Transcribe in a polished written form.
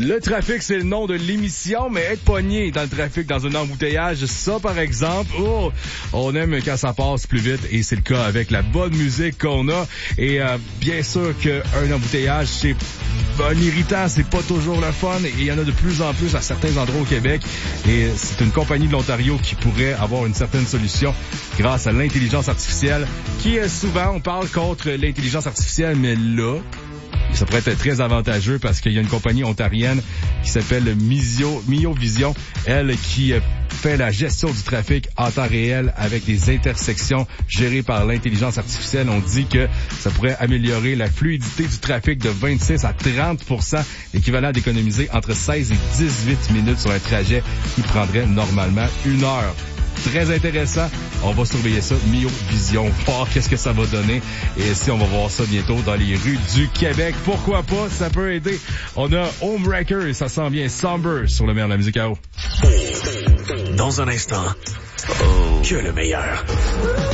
Le trafic, c'est le nom de l'émission, mais être pogné dans le trafic, dans un embouteillage, ça, par exemple, on aime quand ça passe plus vite, et c'est le cas avec la bonne musique qu'on a. Et bien sûr qu'un embouteillage, c'est un irritant, c'est pas toujours le fun, et il y en a de plus en plus à certains endroits au Québec. Et c'est une compagnie de l'Ontario qui pourrait avoir une certaine solution grâce à l'intelligence artificielle, qui est souvent, on parle contre l'intelligence artificielle, mais là, ça pourrait être très avantageux parce qu'il y a une compagnie ontarienne qui s'appelle Mio Vision, elle qui fait la gestion du trafic en temps réel avec des intersections gérées par l'intelligence artificielle. On dit que ça pourrait améliorer la fluidité du trafic de 26 à 30%, l'équivalent d'économiser entre 16 et 18 minutes sur un trajet qui prendrait normalement 1 heure. Très intéressant. On va surveiller ça, Mio Vision, voir qu'est-ce que ça va donner. Et si on va voir ça bientôt dans les rues du Québec, pourquoi pas, ça peut aider. On a Homewrecker et ça sent bien Somber sur le meilleur de la musique à eau. Dans un instant, que le meilleur.